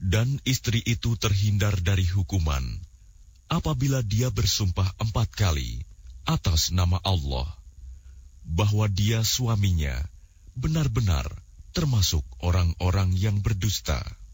Dan istri itu terhindar dari hukuman apabila dia bersumpah 4 kali atas nama Allah bahwa dia suaminya benar-benar termasuk orang-orang yang berdusta.